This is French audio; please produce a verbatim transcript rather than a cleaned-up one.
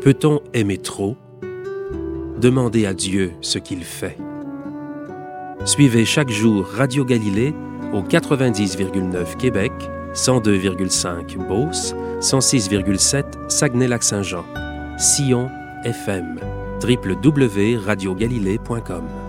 Peut-on aimer trop? Demandez à Dieu ce qu'il fait. Suivez chaque jour Radio Galilée au quatre-vingt-dix virgule neuf Québec, cent deux virgule cinq Beauce, cent six virgule sept Saguenay-Lac-Saint-Jean, Sion F M, w w w point radio galilée point com.